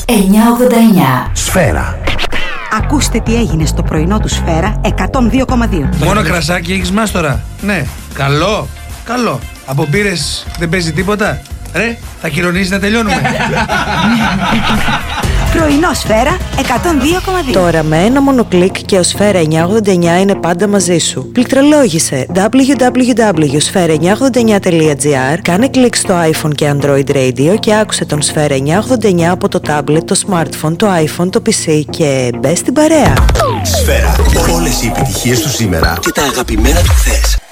989. Σφαίρα. Ακούστε τι έγινε στο πρωινό του Σφαίρα 102,2. Μόνο κρασάκι έχεις μάστορα? Ναι. Καλό. Καλό. Από μπύρες δεν παίζει τίποτα? Ρε, θα κυρωνίσεις να τελειώνουμε. Πρωινό Σφαίρα 102,2. Τώρα με ένα μόνο κλικ και ο Σφαίρα 989 είναι πάντα μαζί σου. Πληκτρολόγησε www.sfera989.gr, κάνε κλικ στο iPhone και Android Radio και άκουσε τον Σφαίρα 989 από το tablet, το smartphone, το iPhone, το PC και μπες στην παρέα. Σφαίρα. Όλες οι επιτυχίες του σήμερα και τα αγαπημένα του χθες.